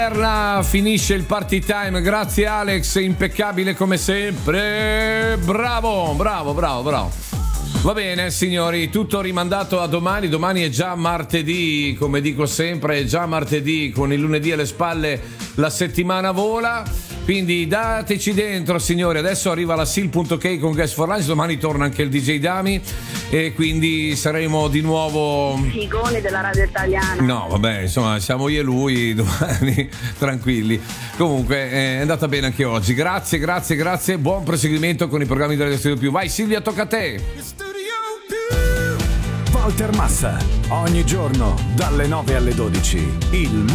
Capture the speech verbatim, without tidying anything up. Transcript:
Finisce il party time, grazie Alex, impeccabile come sempre, bravo, bravo, bravo, bravo. Va bene signori, tutto rimandato a domani, domani è già martedì, come dico sempre, è già martedì, con il lunedì alle spalle la settimana vola, quindi dateci dentro signori, adesso arriva la Sil punto ok con Guest for Lunch, domani torna anche il D J Dami e quindi saremo di nuovo figoni della radio italiana. No vabbè, insomma siamo io e lui domani, tranquilli. Comunque è andata bene anche oggi, grazie, grazie, grazie, buon proseguimento con i programmi di Radio Studio Più. Vai Silvia, tocca a te. Walter Massa, ogni giorno dalle nove alle dodici, il